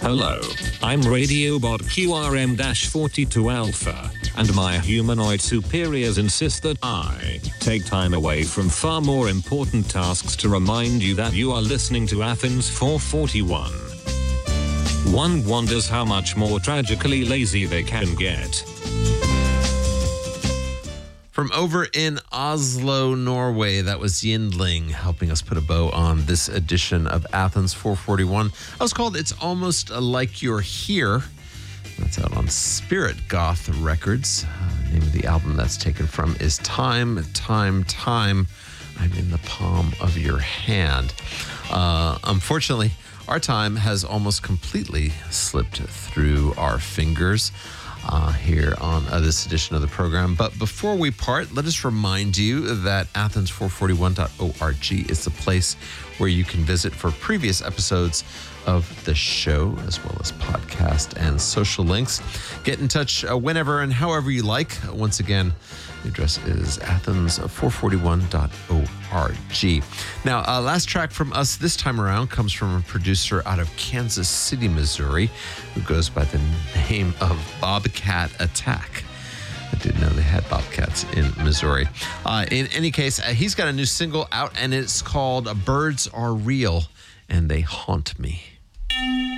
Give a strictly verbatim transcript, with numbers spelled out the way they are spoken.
Hello, I'm Radiobot Q R M forty-two Alpha, and my humanoid superiors insist that I take time away from far more important tasks to remind you that you are listening to Athens four forty-one. One wonders how much more tragically lazy they can get. From over in Oslo, Norway, that was Yindling helping us put a bow on this edition of Athens four forty-one. That was called It's Almost Like You're Here. That's out on Spirit Goth Records. Uh, the name of the album that's taken from is Time, Time, Time. I'm in the palm of your hand. Uh, unfortunately, our time has almost completely slipped through our fingers. Uh, here on uh, this edition of the program. But before we part, let us remind you that Athens four forty-one dot org is the place where you can visit for previous episodes of the show, as well as podcast and social links. Get in touch uh, whenever and however you like. Once again, the address is Athens four forty-one dot org. Now, uh, last track from us this time around comes from a producer out of Kansas City, Missouri, who goes by the name of Bobcat Attack. I didn't know they had bobcats in Missouri. Uh, in any case, uh, he's got a new single out, and it's called Birds Are Real, and They Haunt Me.